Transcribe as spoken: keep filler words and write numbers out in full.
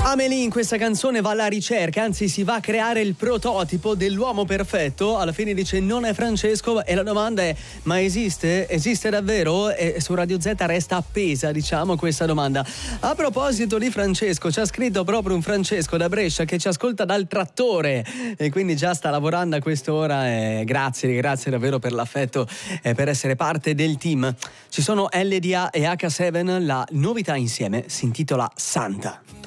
Amelie in questa canzone va alla ricerca, anzi si va a creare il prototipo dell'uomo perfetto. Alla fine dice non è Francesco e la domanda è: ma esiste? Esiste davvero? E su Radio Z resta appesa, diciamo, questa domanda. A proposito di Francesco, ci ha scritto proprio un Francesco da Brescia che ci ascolta dal trattore e quindi già sta lavorando a quest'ora. E grazie, grazie davvero per l'affetto e per essere parte del team. Ci sono L D A e H sette, la novità insieme si intitola Santa.